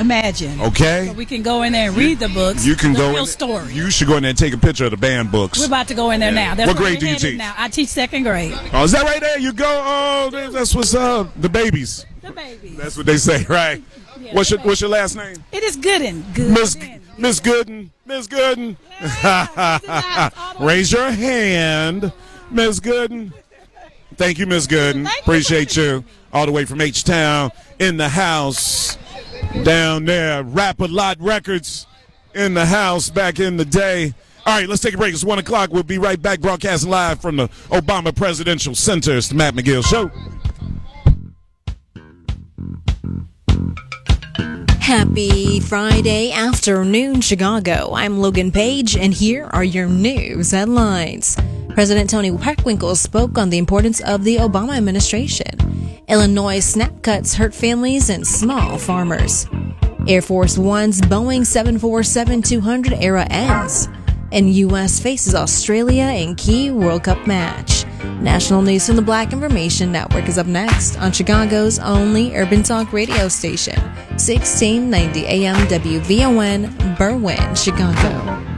Imagine. Okay. So we can go in there and read the books. You can the go real in. story. You should go in there and take a picture of the band books. We're about to go in there now. That's What where grade do we're you headed teach? Now. I teach second grade. Oh, is that right there? You go. Oh, that's what's up. The babies. The babies. That's what they say, right? Yeah, What's your last name? It is Gooden. Miss Gooden. Miss Gooden. Raise your hand, Miss Gooden. Thank you, Miss Gooden. Appreciate you. All the way from H-Town in the house. Down there, Rap-A-Lot Records in the house back in the day. All right, let's take a break. It's 1 o'clock. We'll be right back broadcasting live from the Obama Presidential Center. It's the Matt McGill Show. Happy Friday afternoon, Chicago. I'm Logan Page, and here are your news headlines. President Tony Preckwinkle spoke on the importance of the Obama administration. Illinois SNAP cuts hurt families and small farmers. Air Force One's Boeing 747-200 era ends. And U.S. faces Australia in key World Cup match. National news from the Black Information Network is up next on Chicago's only urban talk radio station, 1690 AM WVON, Berwyn, Chicago.